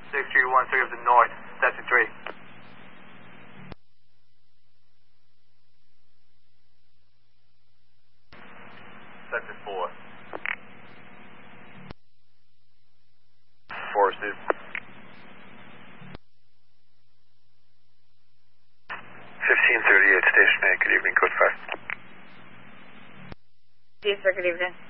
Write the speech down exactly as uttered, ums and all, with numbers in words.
six three one three of the north, sector three. Sector four. Four, Steve. fifteen thirty-eight, station eight, good evening, code five. Yes, sir, good evening.